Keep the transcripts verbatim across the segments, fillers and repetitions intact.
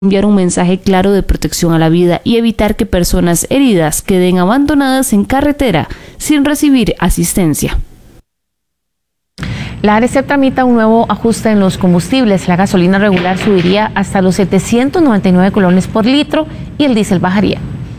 enviar un mensaje claro de protección a la vida y evitar que personas heridas queden abandonadas en carretera sin recibir asistencia. La ARECEP tramita un nuevo ajuste en los combustibles. La gasolina regular subiría hasta los setecientos noventa y nueve colones por litro y el diésel bajaría.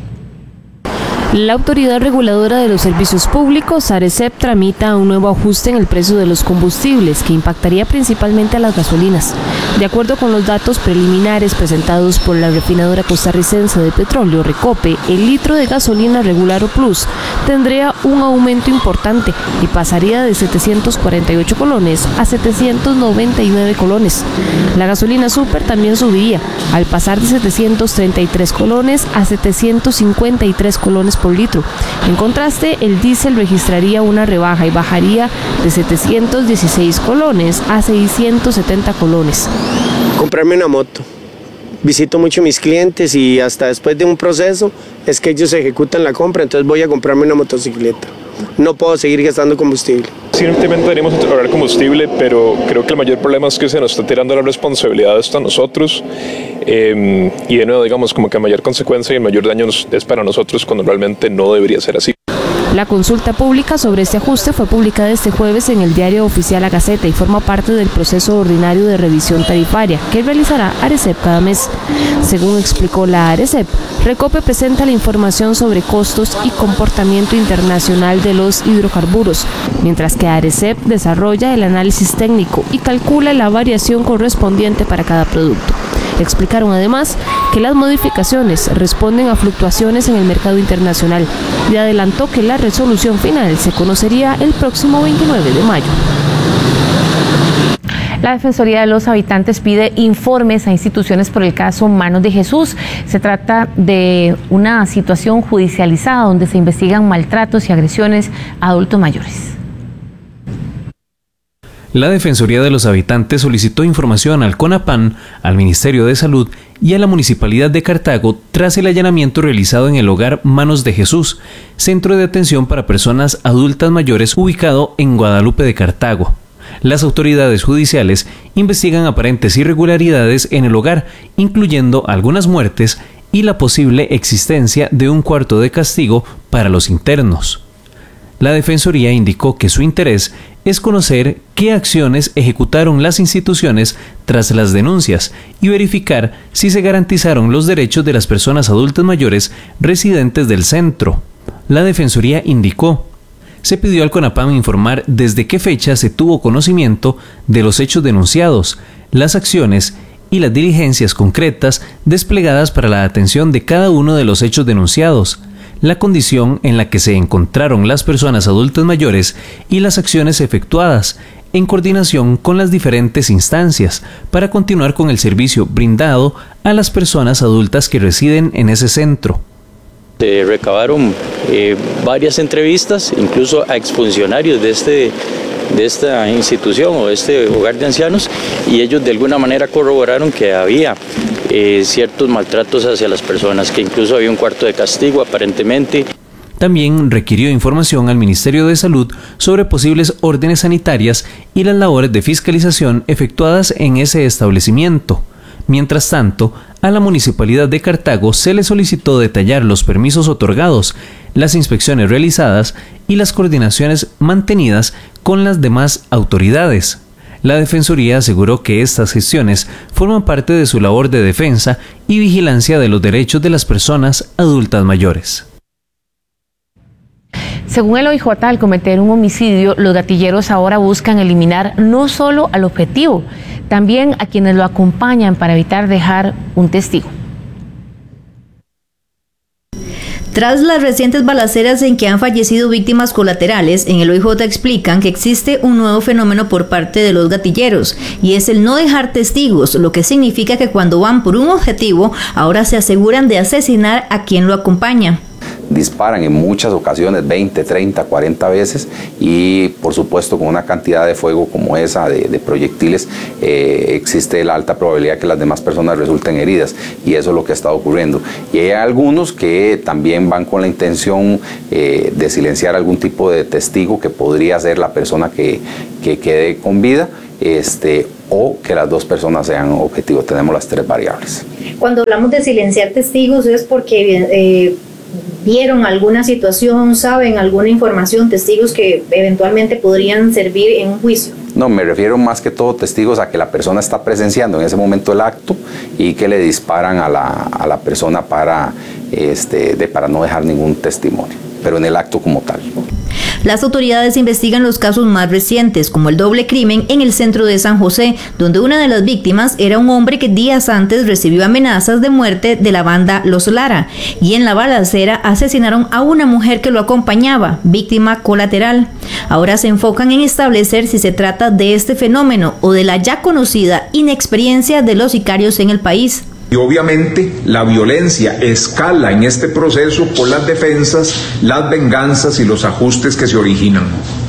La Autoridad Reguladora de los Servicios Públicos, ARECEP, tramita un nuevo ajuste en el precio de los combustibles que impactaría principalmente a las gasolinas. De acuerdo con los datos preliminares presentados por la refinadora costarricense de petróleo, Recope, el litro de gasolina regular o plus tendría un aumento importante y pasaría de setecientos cuarenta y ocho colones a setecientos noventa y nueve colones. La gasolina super también subiría, al pasar de setecientos treinta y tres colones a setecientos cincuenta y tres colones por litro. En contraste, el diésel registraría una rebaja y bajaría de setecientos dieciséis colones a seiscientos setenta colones. Comprarme una moto. Visito mucho a mis clientes y hasta después de un proceso es que ellos ejecutan la compra, entonces voy a comprarme una motocicleta. No puedo seguir gastando combustible. Simplemente tenemos que ahorrar combustible, pero creo que el mayor problema es que se nos está tirando la responsabilidad esto a nosotros eh, y de nuevo, digamos, como que la mayor consecuencia y el mayor daño es para nosotros cuando realmente no debería ser así. La consulta pública sobre este ajuste fue publicada este jueves en el diario oficial La Gaceta y forma parte del proceso ordinario de revisión tarifaria que realizará ARECEP cada mes. Según explicó la ARECEP, Recope presenta la información sobre costos y comportamiento internacional de los hidrocarburos, mientras que ARECEP desarrolla el análisis técnico y calcula la variación correspondiente para cada producto. Explicaron además que las modificaciones responden a fluctuaciones en el mercado internacional y adelantó que la resolución final se conocería el próximo veintinueve de mayo. La Defensoría de los Habitantes pide informes a instituciones por el caso Manos de Jesús. Se trata de una situación judicializada donde se investigan maltratos y agresiones a adultos mayores. La Defensoría de los Habitantes solicitó información al CONAPAN, al Ministerio de Salud y a la Municipalidad de Cartago tras el allanamiento realizado en el hogar Manos de Jesús, centro de atención para personas adultas mayores ubicado en Guadalupe de Cartago. Las autoridades judiciales investigan aparentes irregularidades en el hogar, incluyendo algunas muertes y la posible existencia de un cuarto de castigo para los internos. La Defensoría indicó que su interés es conocer qué acciones ejecutaron las instituciones tras las denuncias y verificar si se garantizaron los derechos de las personas adultas mayores residentes del centro. La Defensoría indicó: se pidió al CONAPAN informar desde qué fecha se tuvo conocimiento de los hechos denunciados, las acciones y las diligencias concretas desplegadas para la atención de cada uno de los hechos denunciados, la condición en la que se encontraron las personas adultas mayores y las acciones efectuadas en coordinación con las diferentes instancias para continuar con el servicio brindado a las personas adultas que residen en ese centro. Se recabaron eh, varias entrevistas, incluso a exfuncionarios de este de esta institución o de este hogar de ancianos, y ellos de alguna manera corroboraron que había eh, ciertos maltratos hacia las personas, que incluso había un cuarto de castigo aparentemente. También requirió información al Ministerio de Salud sobre posibles órdenes sanitarias y las labores de fiscalización efectuadas en ese establecimiento. Mientras tanto, a la Municipalidad de Cartago se le solicitó detallar los permisos otorgados, las inspecciones realizadas y las coordinaciones mantenidas con las demás autoridades. La Defensoría aseguró que estas gestiones forman parte de su labor de defensa y vigilancia de los derechos de las personas adultas mayores. Según el O I J, al cometer un homicidio, los gatilleros ahora buscan eliminar no solo al objetivo, también a quienes lo acompañan para evitar dejar un testigo. Tras las recientes balaceras en que han fallecido víctimas colaterales, en el O I J explican que existe un nuevo fenómeno por parte de los gatilleros, y es el no dejar testigos, lo que significa que cuando van por un objetivo, ahora se aseguran de asesinar a quien lo acompaña. Disparan en muchas ocasiones, veinte, treinta, cuarenta veces, y por supuesto con una cantidad de fuego como esa de, de proyectiles eh, existe la alta probabilidad que las demás personas resulten heridas, y eso es lo que está ocurriendo. Y hay algunos que también van con la intención eh, de silenciar algún tipo de testigo que podría ser la persona que, que quede con vida. este, o que las dos personas sean objetivos. Tenemos las tres variables. Cuando hablamos de silenciar testigos es porque eh, vieron alguna situación, saben alguna información, testigos que eventualmente podrían servir en un juicio. No, me refiero más que todo testigos a que la persona está presenciando en ese momento el acto y que le disparan a la, a la persona para, este, de, para no dejar ningún testimonio, pero en el acto como tal. Las autoridades investigan los casos más recientes, como el doble crimen en el centro de San José, donde una de las víctimas era un hombre que días antes recibió amenazas de muerte de la banda Los Lara, y en la balacera asesinaron a una mujer que lo acompañaba, víctima colateral. Ahora se enfocan en establecer si se trata de este fenómeno o de la ya conocida inexperiencia de los sicarios en el país. Y obviamente la violencia escala en este proceso por las defensas, las venganzas y los ajustes que se originan.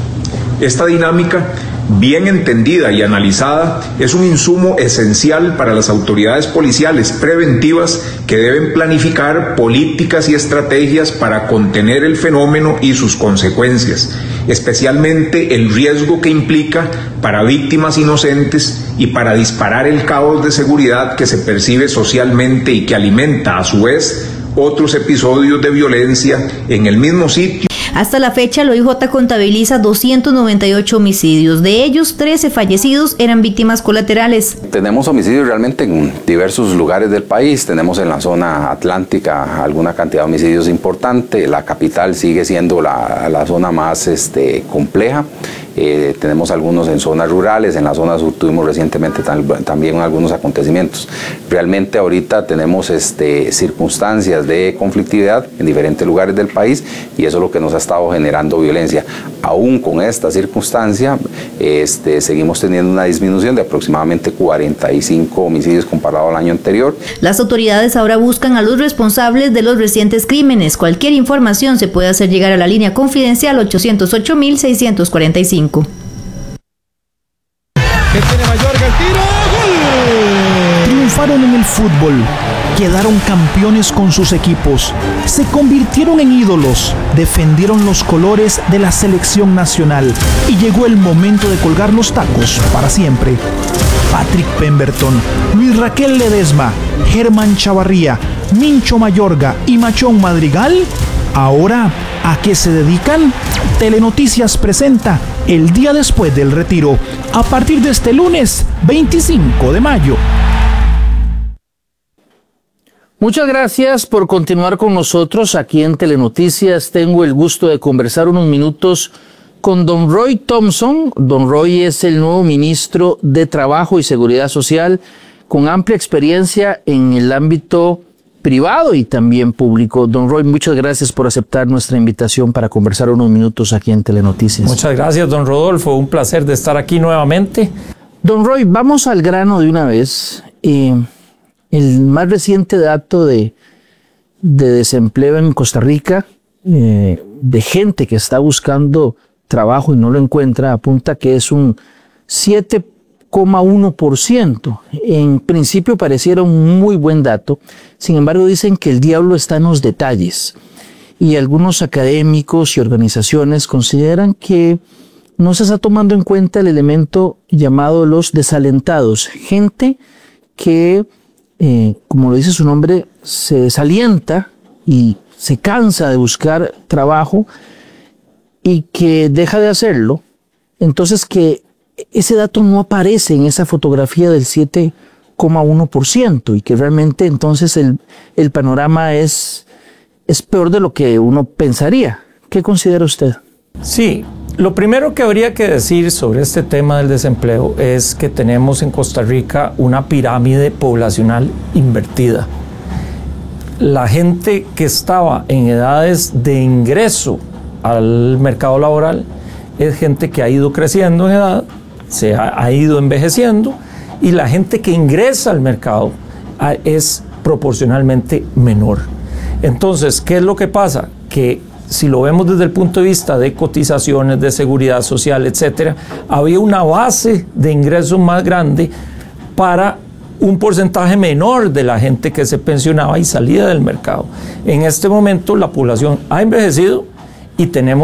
Esta dinámica, bien entendida y analizada, es un insumo esencial para las autoridades policiales preventivas que deben planificar políticas y estrategias para contener el fenómeno y sus consecuencias, especialmente el riesgo que implica para víctimas inocentes y para disparar el caos de seguridad que se percibe socialmente y que alimenta a su vez otros episodios de violencia en el mismo sitio. Hasta la fecha, el O I J contabiliza doscientos noventa y ocho homicidios. De ellos, trece fallecidos eran víctimas colaterales. Tenemos homicidios realmente en diversos lugares del país. Tenemos en la zona atlántica alguna cantidad de homicidios importante. La capital sigue siendo la, la zona más este, compleja. Eh, tenemos algunos en zonas rurales, en la zona sur tuvimos recientemente tal, también algunos acontecimientos. Realmente ahorita tenemos este, circunstancias de conflictividad en diferentes lugares del país y eso es lo que nos ha estado generando violencia. Aún con esta circunstancia, este, seguimos teniendo una disminución de aproximadamente cuarenta y cinco homicidios comparado al año anterior. Las autoridades ahora buscan a los responsables de los recientes crímenes. Cualquier información se puede hacer llegar a la línea confidencial ochocientos ocho mil seiscientos cuarenta y cinco. Que tiene Mayorga el tiro, ¡gol! Triunfaron en el fútbol, quedaron campeones con sus equipos, se convirtieron en ídolos, defendieron los colores de la selección nacional y llegó el momento de colgar los tacos para siempre. Patrick Pemberton, Luis Raquel Ledesma, Germán Chavarría, Mincho Mayorga y Machón Madrigal, ¿ahora a qué se dedican? Telenoticias presenta El día después del retiro, a partir de este lunes veinticinco de mayo. Muchas gracias por continuar con nosotros aquí en Telenoticias. Tengo el gusto de conversar unos minutos con don Roy Thompson. Don Roy es el nuevo ministro de Trabajo y Seguridad Social, con amplia experiencia en el ámbito privado y también público. Don Roy, muchas gracias por aceptar nuestra invitación para conversar unos minutos aquí en Telenoticias. Muchas gracias, don Rodolfo. Un placer de estar aquí nuevamente. Don Roy, vamos al grano de una vez. Eh, el más reciente dato de, de desempleo en Costa Rica, eh, de gente que está buscando trabajo y no lo encuentra, apunta que es un siete coma uno por ciento. En principio pareciera un muy buen dato, sin embargo dicen que el diablo está en los detalles y algunos académicos y organizaciones consideran que no se está tomando en cuenta el elemento llamado los desalentados, gente que, eh, como lo dice su nombre, se desalienta y se cansa de buscar trabajo y que deja de hacerlo, entonces que ese dato no aparece en esa fotografía del siete coma uno por ciento y que realmente entonces el, el panorama es, es peor de lo que uno pensaría. ¿Qué considera usted? Sí, lo primero que habría que decir sobre este tema del desempleo es que tenemos en Costa Rica una pirámide poblacional invertida. La gente que estaba en edades de ingreso al mercado laboral es gente que ha ido creciendo en edad, se ha, ha ido envejeciendo, y la gente que ingresa al mercado a, es proporcionalmente menor. Entonces, ¿qué es lo que pasa? Que si lo vemos desde el punto de vista de cotizaciones, de seguridad social, etcétera, había una base de ingresos más grande para un porcentaje menor de la gente que se pensionaba y salía del mercado. En este momento la población ha envejecido y tenemos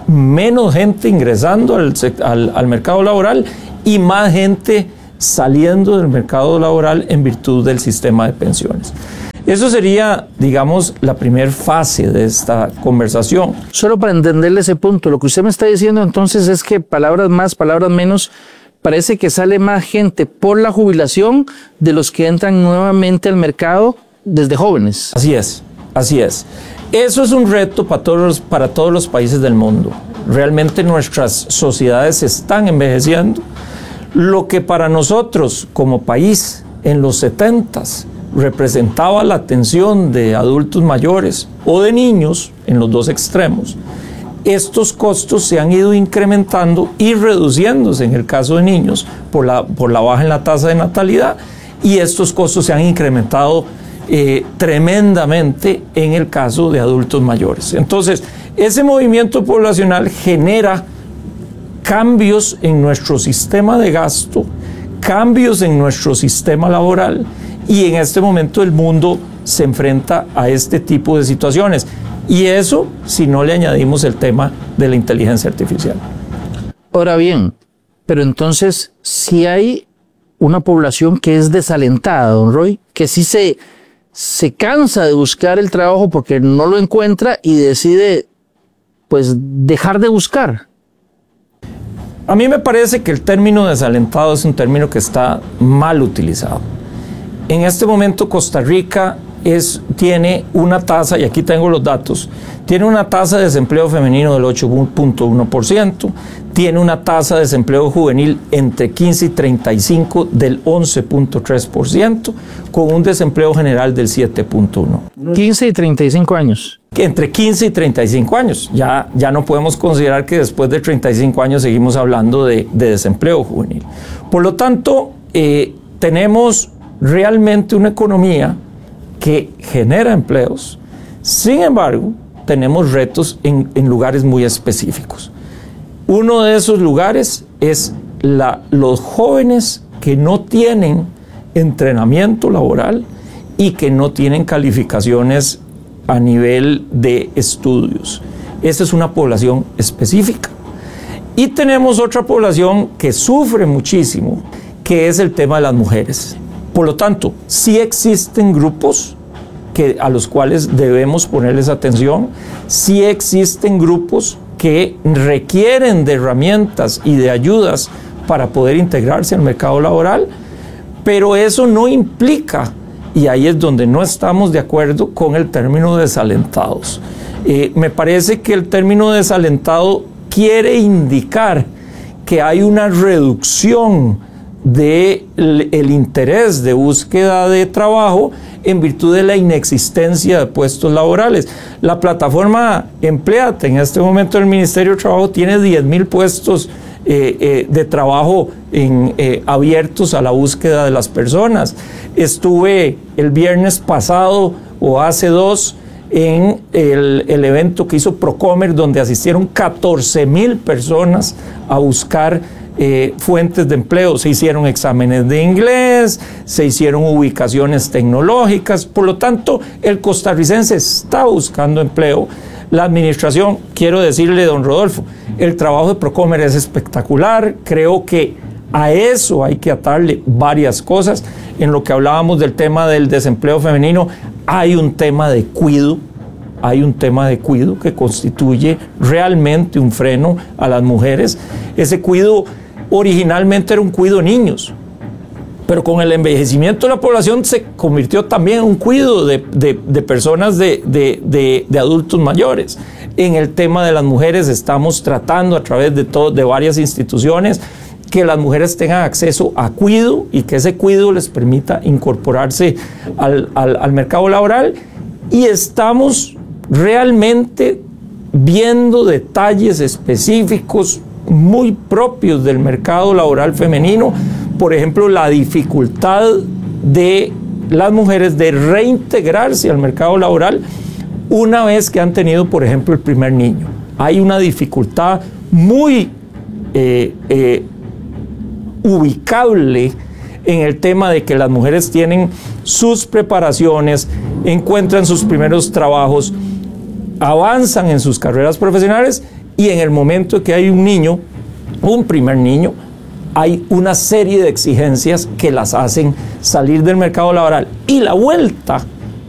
menos gente ingresando al, al, al mercado laboral y más gente saliendo del mercado laboral en virtud del sistema de pensiones. Eso sería, digamos, la primera fase de esta conversación. Solo para entenderle ese punto, lo que usted me está diciendo entonces es que palabras más, palabras menos, parece que sale más gente por la jubilación de los que entran nuevamente al mercado desde jóvenes. Así es, así es. Eso es un reto para todos los, para todos los países del mundo. Realmente nuestras sociedades se están envejeciendo. Lo que para nosotros como país en los setentas representaba la atención de adultos mayores o de niños en los dos extremos, estos costos se han ido incrementando y reduciéndose en el caso de niños por la, por la baja en la tasa de natalidad, y estos costos se han incrementado eh, tremendamente en el caso de adultos mayores. Entonces, ese movimiento poblacional genera cambios en nuestro sistema de gasto, cambios en nuestro sistema laboral, y en este momento el mundo se enfrenta a este tipo de situaciones. Y eso si no le añadimos el tema de la inteligencia artificial. Ahora bien, pero entonces si hay una población que es desalentada, don Roy, que sí se, se cansa de buscar el trabajo porque no lo encuentra y decide pues dejar de buscar. A mí me parece que el término desalentado es un término que está mal utilizado. En este momento Costa Rica es, tiene una tasa, y aquí tengo los datos, tiene una tasa de desempleo femenino del ocho punto uno por ciento, tiene una tasa de desempleo juvenil entre quince y treinta y cinco del once punto tres por ciento, con un desempleo general del siete punto uno por ciento. quince y treinta y cinco años. Entre quince y treinta y cinco años. Ya, ya no podemos considerar que después de treinta y cinco años seguimos hablando de, de desempleo juvenil. Por lo tanto, eh, tenemos realmente una economía que genera empleos. Sin embargo, tenemos retos en, en lugares muy específicos. Uno de esos lugares es la, los jóvenes que no tienen entrenamiento laboral y que no tienen calificaciones a nivel de estudios. Esa es una población específica. Y tenemos otra población que sufre muchísimo, que es el tema de las mujeres. Por lo tanto, sí existen grupos que, a los cuales debemos ponerles atención, sí existen grupos que requieren de herramientas y de ayudas para poder integrarse al mercado laboral, pero eso no implica, y ahí es donde no estamos de acuerdo con el término desalentados. Eh, me parece que el término desalentado quiere indicar que hay una reducción del el interés de búsqueda de trabajo en virtud de la inexistencia de puestos laborales. La plataforma Empleate en este momento del Ministerio de Trabajo tiene diez mil puestos eh, eh, de trabajo en, eh, abiertos a la búsqueda de las personas. Estuve el viernes pasado o hace dos en el, el evento que hizo Procomer, donde asistieron catorce mil personas a buscar Eh, fuentes de empleo. Se hicieron exámenes de inglés, se hicieron ubicaciones tecnológicas. Por lo tanto, el costarricense está buscando empleo. La administración, quiero decirle, don Rodolfo, el trabajo de Procomer es espectacular. Creo que a eso hay que atarle varias cosas. En lo que hablábamos del tema del desempleo femenino, hay un tema de cuido. Hay un tema de cuido que constituye realmente un freno a las mujeres. Ese cuido originalmente era un cuido de niños, pero con el envejecimiento de la población se convirtió también en un cuido de, de, de personas de, de, de, de adultos mayores. En el tema de las mujeres estamos tratando a través de, todo, de varias instituciones que las mujeres tengan acceso a cuido y que ese cuido les permita incorporarse al, al, al mercado laboral, y estamos realmente viendo detalles específicos muy propios del mercado laboral femenino. Por ejemplo, la dificultad de las mujeres de reintegrarse al mercado laboral una vez que han tenido, por ejemplo, el primer niño. Hay una dificultad muy eh, eh, ubicable en el tema de que las mujeres tienen sus preparaciones, encuentran sus primeros trabajos, avanzan en sus carreras profesionales y en el momento que hay un niño, un primer niño, hay una serie de exigencias que las hacen salir del mercado laboral. Y la vuelta